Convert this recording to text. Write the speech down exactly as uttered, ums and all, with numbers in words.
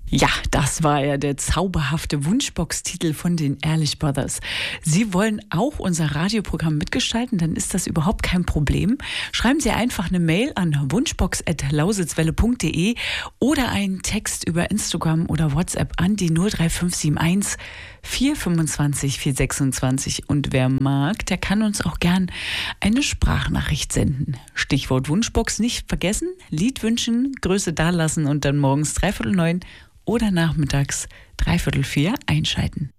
Ja, das war ja der zauberhafte Wunschbox-Titel von den Ehrlich Brothers. Sie wollen auch unser Radioprogramm mitgestalten, dann ist das überhaupt kein Problem. Schreiben Sie einfach eine Mail an wunschbox at lausitzwelle punkt de oder einen Text über Instagram oder WhatsApp an die null drei fünf sieben eins vier fünfundzwanzig vier sechsundzwanzig. Und wer mag, der kann uns auch gern eine Sprachnachricht senden. Stichwort Wunschbox nicht vergessen, Lied wünschen, Größe dalassen und dann morgens dreiviertel neun oder nachmittags dreiviertel vier einschalten.